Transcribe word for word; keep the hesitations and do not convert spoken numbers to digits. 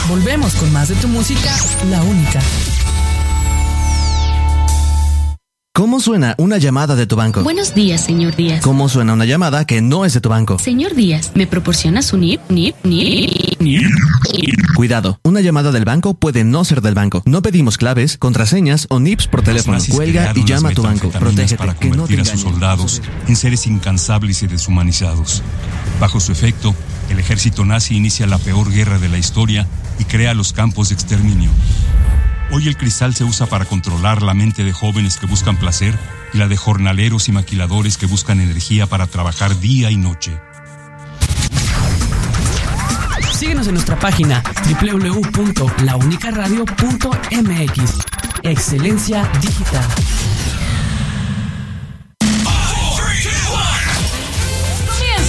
Volvemos con más de tu música, La Única. ¿Cómo suena una llamada de tu banco? Buenos días, señor Díaz. ¿Cómo suena una llamada que no es de tu banco? Señor Díaz, ¿me proporciona su N I P? N I P, N I P. Cuidado, una llamada del banco puede no ser del banco. No pedimos claves, contraseñas o N I Ps por teléfono. Cuelga y llama a tu banco. Protégete, para que no te convertir a sus engañen. soldados en seres incansables y deshumanizados. Bajo su efecto, el ejército nazi inicia la peor guerra de la historia y crea los campos de exterminio. Hoy el cristal se usa para controlar la mente de jóvenes que buscan placer y la de jornaleros y maquiladores que buscan energía para trabajar día y noche. Síguenos en nuestra página doble u doble u doble u punto la única radio punto m x. Excelencia digital.